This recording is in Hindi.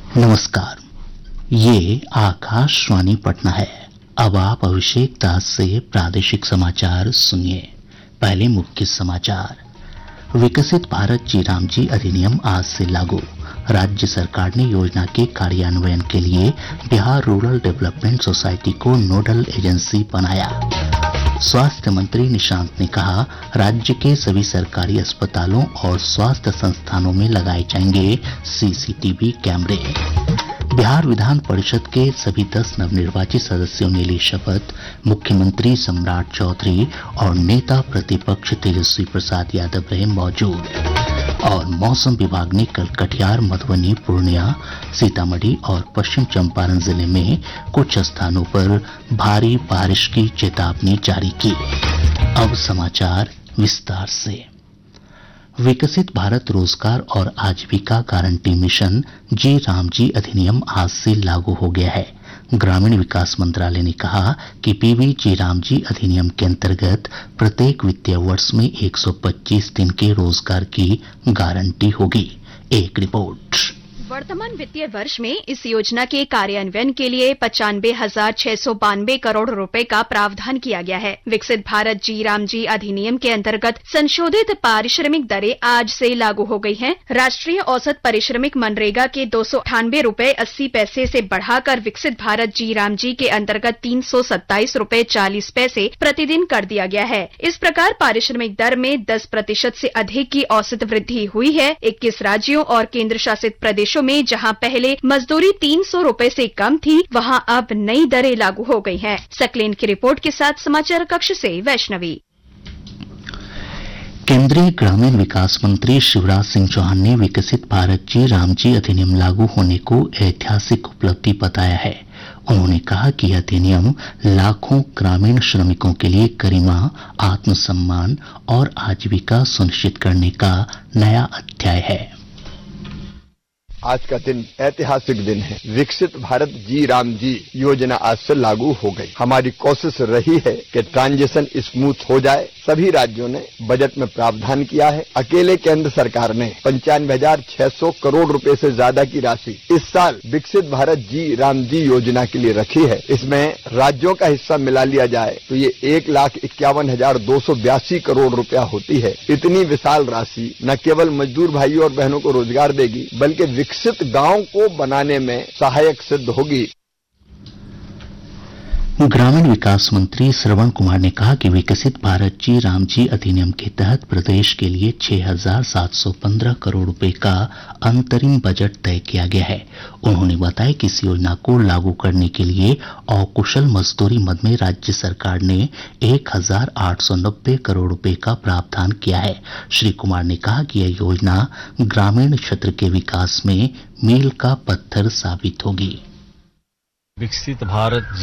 नमस्कार, ये आकाशवाणी पटना है। अब आप अभिषेक दास से प्रादेशिक समाचार सुनिए। पहले मुख्य समाचार। विकसित भारत जी राम जी अधिनियम आज से लागू। राज्य सरकार ने योजना के कार्यान्वयन के लिए बिहार रूरल डेवलपमेंट सोसाइटी को नोडल एजेंसी बनाया। स्वास्थ्य मंत्री निशांत ने कहा, राज्य के सभी सरकारी अस्पतालों और स्वास्थ्य संस्थानों में लगाए जाएंगे सीसीटीवी कैमरे। बिहार विधान परिषद के सभी 10 नवनिर्वाचित सदस्यों ने ली शपथ। मुख्यमंत्री सम्राट चौधरी और नेता प्रतिपक्ष तेजस्वी प्रसाद यादव रहे मौजूद। और मौसम विभाग ने कल कटिहार, मधुबनी, पूर्णिया, सीतामढ़ी और पश्चिम चंपारण जिले में कुछ स्थानों पर भारी बारिश की चेतावनी जारी की। अब समाचार विस्तार से। विकसित भारत रोजगार और आजीविका गारंटी मिशन जी राम जी अधिनियम आज से लागू हो गया है। ग्रामीण विकास मंत्रालय ने कहा कि पीवी जी राम जी अधिनियम के अंतर्गत प्रत्येक वित्तीय वर्ष में 125 दिन के रोजगार की गारंटी होगी। एक रिपोर्ट। वर्तमान वित्तीय वर्ष में इस योजना के कार्यान्वयन के लिए 95,692 करोड़ रुपए का प्रावधान किया गया है। विकसित भारत जी राम जी अधिनियम के अंतर्गत संशोधित पारिश्रमिक दरें आज से लागू हो गई हैं। राष्ट्रीय औसत पारिश्रमिक मनरेगा के 298 रुपए 80 पैसे से बढ़ाकर विकसित भारत जी राम जी के अंतर्गत 327 रुपए 40 पैसे प्रतिदिन कर दिया गया है। इस प्रकार पारिश्रमिक दर में 10% से अधिक की औसत वृद्धि हुई है। 21 राज्यों और केंद्र शासित प्रदेशों में जहां पहले मजदूरी 300 रुपए से कम थी, वहां अब नई दरें लागू हो गई हैं। सकलेन की रिपोर्ट के साथ समाचार कक्ष से वैष्णवी। केंद्रीय ग्रामीण विकास मंत्री शिवराज सिंह चौहान ने विकसित भारत जी राम जी अधिनियम लागू होने को ऐतिहासिक उपलब्धि बताया है। उन्होंने कहा कि यह अधिनियम लाखों ग्रामीण श्रमिकों के लिए गरिमा, आत्मसम्मान और आजीविका सुनिश्चित करने का नया अध्याय है। आज का दिन ऐतिहासिक दिन है। विकसित भारत जी राम जी योजना आज से लागू हो गई। हमारी कोशिश रही है कि ट्रांजिशन स्मूथ हो जाए। सभी राज्यों ने बजट में प्रावधान किया है। अकेले केंद्र सरकार ने 95,600 करोड़ रुपए से ज्यादा की राशि इस साल विकसित भारत जी राम जी योजना के लिए रखी है। इसमें राज्यों का हिस्सा मिला लिया जाए तो ये 1,51,282 करोड़ रुपया होती है। इतनी विशाल राशि न केवल मजदूर भाइयों और बहनों को रोजगार देगी, बल्कि विकसित गांव को बनाने में सहायक सिद्ध होगी। ग्रामीण विकास मंत्री श्रवण कुमार ने कहा कि विकसित भारत जी राम जी अधिनियम के तहत प्रदेश के लिए 6,715 करोड़ रुपए का अंतरिम बजट तय किया गया है। उन्होंने बताया कि इस योजना को लागू करने के लिए अकुशल मजदूरी मद में राज्य सरकार ने 1,890 करोड़ रुपए का प्रावधान किया है। श्री कुमार ने कहा कि यह योजना ग्रामीण क्षेत्र के विकास में मील का पत्थर साबित होगी। विकसित भारत